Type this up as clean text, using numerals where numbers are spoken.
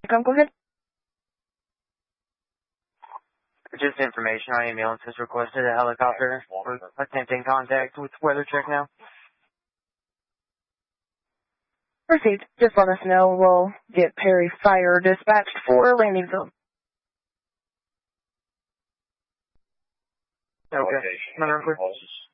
Go ahead. Just information. Our ambulance has requested a helicopter. We're attempting contact with weather check now. Received. Just let us know. We'll get Perry Fire dispatched for a landing zone. Okay. Clear.